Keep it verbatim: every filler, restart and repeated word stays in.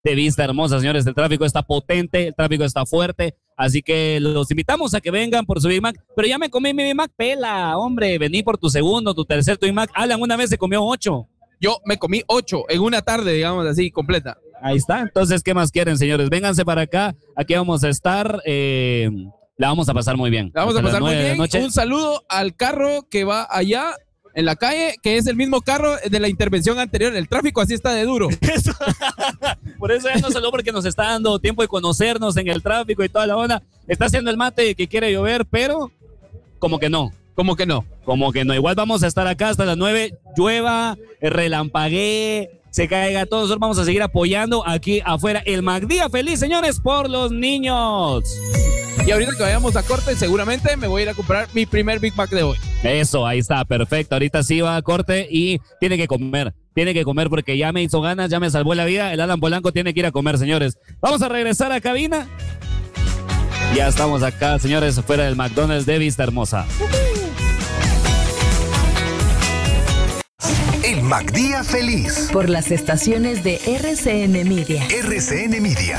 de Vista Hermosa, señores. El tráfico está potente, el tráfico está fuerte, así que los invitamos a que vengan por su Big Mac. Pero ya me comí mi Big Mac, pela, hombre, vení por tu segundo, tu tercer, tu Big Mac. Alan una vez se comió ocho. Yo me comí ocho en una tarde, digamos así, completa. Ahí está. Entonces, ¿qué más quieren, señores? Vénganse para acá. Aquí vamos a estar. Eh, la vamos a pasar muy bien. La vamos a pasar muy bien. Un saludo al carro que va allá en la calle, que es el mismo carro de la intervención anterior. El tráfico así está de duro. Eso. Por eso ya nos saludó, porque nos está dando tiempo de conocernos en el tráfico y toda la onda. Está haciendo el mate que quiere llover, pero como que no. Como que no. Como que no. Igual vamos a estar acá hasta las nueve. Llueva, relampaguee, se caiga todo. Nosotros vamos a seguir apoyando aquí afuera el McDía Feliz, señores, por los niños. Y ahorita que vayamos a corte, seguramente me voy a ir a comprar mi primer Big Mac de hoy. Eso, ahí está, perfecto. Ahorita sí va a corte y tiene que comer. Tiene que comer porque ya me hizo ganas, ya me salvó la vida. El Alan Polanco tiene que ir a comer, señores. Vamos a regresar a cabina. Ya estamos acá, señores, fuera del McDonald's de Vista Hermosa. El McDía Feliz. Por las estaciones de R C N Media. R C N Media.